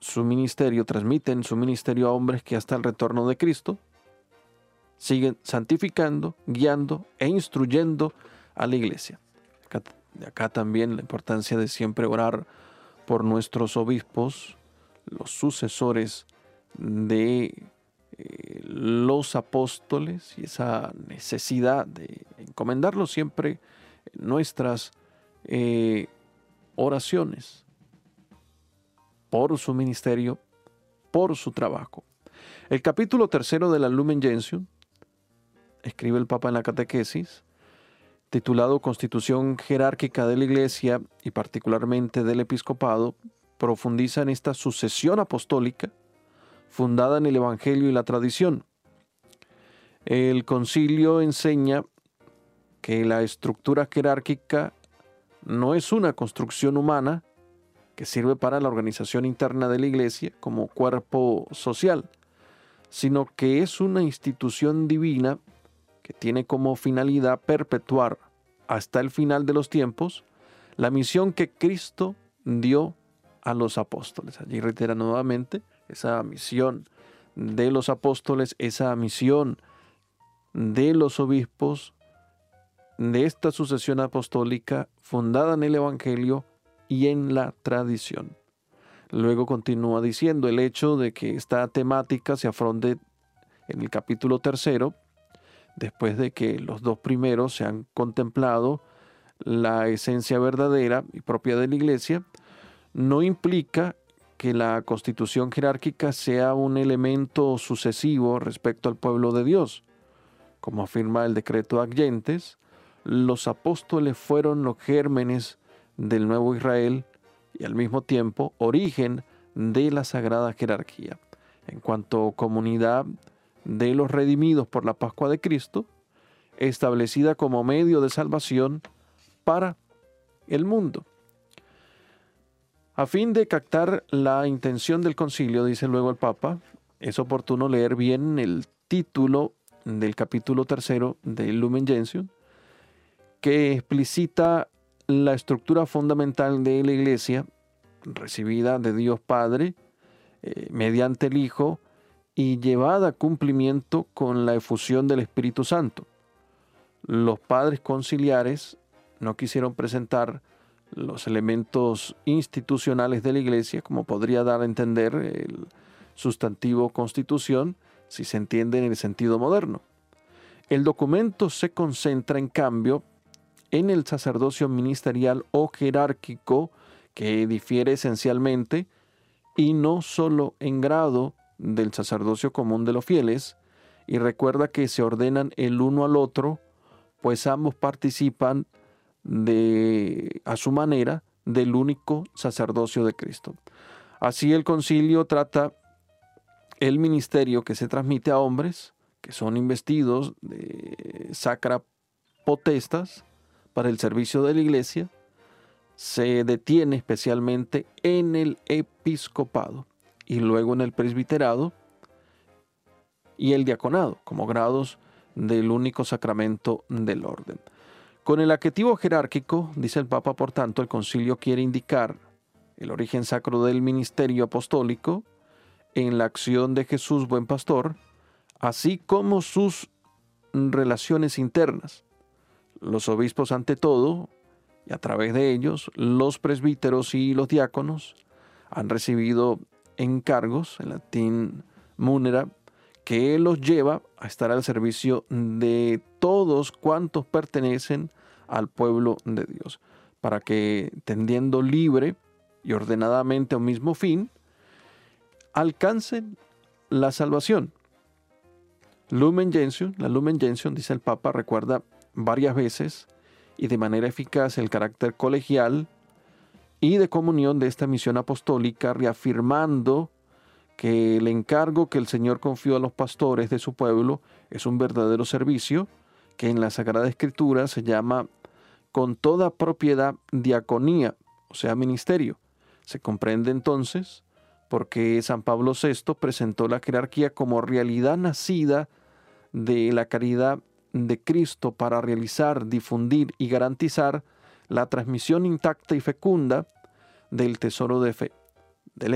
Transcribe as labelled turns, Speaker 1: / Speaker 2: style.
Speaker 1: su ministerio, transmiten su ministerio a hombres que hasta el retorno de Cristo siguen santificando, guiando e instruyendo a la iglesia. Acá también la importancia de siempre orar por nuestros obispos, los sucesores de los apóstoles, y esa necesidad de encomendarlos siempre en nuestras oraciones por su ministerio, por su trabajo. El capítulo 3 de la Lumen Gentium, escribe el Papa en la catequesis, titulado Constitución jerárquica de la Iglesia y particularmente del episcopado, profundiza en esta sucesión apostólica fundada en el Evangelio y la tradición. El concilio enseña que la estructura jerárquica no es una construcción humana que sirve para la organización interna de la Iglesia como cuerpo social, sino que es una institución divina que tiene como finalidad perpetuar hasta el final de los tiempos la misión que Cristo dio a los apóstoles. Allí reitera nuevamente esa misión de los apóstoles, esa misión de los obispos, de esta sucesión apostólica fundada en el Evangelio y en la tradición. Luego continúa diciendo el hecho de que esta temática se afronte en el capítulo 3, después de que los dos primeros se han contemplado la esencia verdadera y propia de la Iglesia, no implica que la constitución jerárquica sea un elemento sucesivo respecto al pueblo de Dios. Como afirma el decreto Ad Gentes, los apóstoles fueron los gérmenes del nuevo Israel y al mismo tiempo origen de la sagrada jerarquía. En cuanto a comunidad de los redimidos por la Pascua de Cristo, establecida como medio de salvación para el mundo. A fin de captar la intención del concilio, dice luego el Papa, es oportuno leer bien el título del capítulo 3 del Lumen Gentium, que explicita la estructura fundamental de la Iglesia, recibida de Dios Padre, mediante el Hijo, y llevada a cumplimiento con la efusión del Espíritu Santo. Los padres conciliares no quisieron presentar los elementos institucionales de la Iglesia, como podría dar a entender el sustantivo constitución, si se entiende en el sentido moderno. El documento se concentra, en cambio, en el sacerdocio ministerial o jerárquico, que difiere esencialmente, y no solo en grado del sacerdocio común de los fieles, y recuerda que se ordenan el uno al otro, pues ambos participan a su manera del único sacerdocio de Cristo. Así el concilio trata el ministerio que se transmite a hombres que son investidos de sacra potestas para el servicio de la Iglesia, se detiene especialmente en el episcopado y luego en el presbiterado y el diaconado como grados del único sacramento del orden. Con el adjetivo jerárquico, dice el Papa, por tanto, el concilio quiere indicar el origen sacro del ministerio apostólico en la acción de Jesús buen pastor, así como sus relaciones internas. Los obispos ante todo, y a través de ellos, los presbíteros y los diáconos han recibido encargos, en latín munera, que los lleva a estar al servicio de todos cuantos pertenecen al pueblo de Dios, para que, tendiendo libre y ordenadamente a un mismo fin, alcancen la salvación. Lumen Gentium, la Lumen Gentium, dice el Papa, recuerda varias veces y de manera eficaz el carácter colegial y de comunión de esta misión apostólica, reafirmando que el encargo que el Señor confió a los pastores de su pueblo es un verdadero servicio, que en la Sagrada Escritura se llama con toda propiedad diaconía, o sea, ministerio. Se comprende entonces porque San Pablo VI presentó la jerarquía como realidad nacida de la caridad de Cristo para realizar, difundir y garantizar la transmisión intacta y fecunda del tesoro de fe.